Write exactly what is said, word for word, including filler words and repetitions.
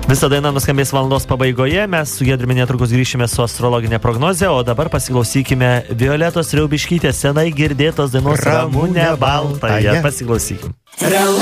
Visą dainą nuskambės valandos pabaigoje, mes su Giedriumi netrukus grįšime su astrologinė prognozė, o dabar pasiklausykime Violetos Riaubiškytės senai girdėtos dainos Ramunė Baltaja. Pasiklausykim.